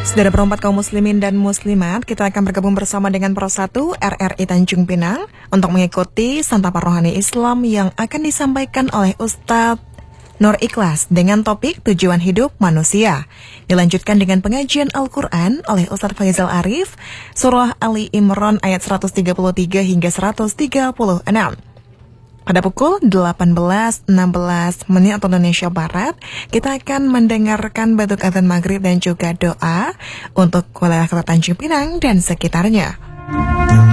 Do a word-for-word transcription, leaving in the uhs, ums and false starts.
Saudara perempat kaum muslimin dan muslimat, kita akan bergabung bersama dengan Pro satu R R I Tanjung Pinang untuk mengikuti santapan rohani Islam yang akan disampaikan oleh Ustadz Nur Ikhlas dengan topik tujuan hidup manusia. Dilanjutkan dengan pengajian Al-Quran oleh Ustadz Faizal Arif, Surah Ali Imran ayat seratus tiga puluh tiga hingga seratus tiga puluh enam. Pada pukul delapan belas enam belas menit atau Indonesia Barat, kita akan mendengarkan batuk adzan maghrib dan juga doa untuk wilayah Kota Tanjung Pinang dan sekitarnya.